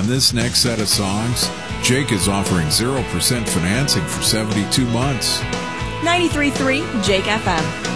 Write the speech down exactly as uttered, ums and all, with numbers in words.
On this next set of songs, Jake is offering zero percent financing for seventy-two months. ninety-three point three Jake F M.